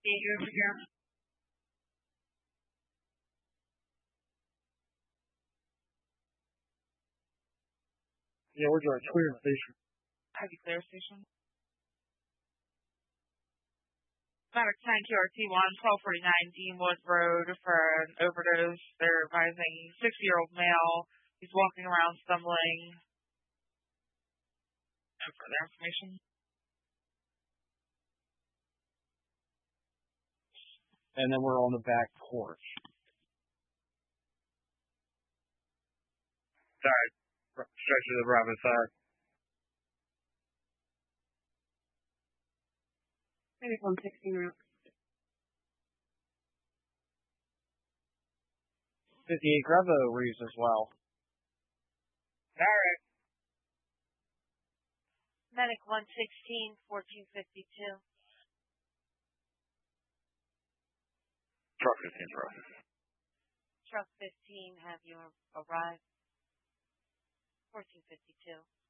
58 over here. Yeah, we're doing clear station. Heavy clear station. Medic 10 QRT1, 1249 Deanwood Road for an overdose. They're advising 60-year-old male. He's walking around stumbling. No further information. And then we're on the back porch. Sorry. Stretch to the Bravo side. Maybe 116 route. 58 Gravo reads as well. Alright. Medic 116, 1452. Truck 15 process. Truck 15, have you arrived? 1452.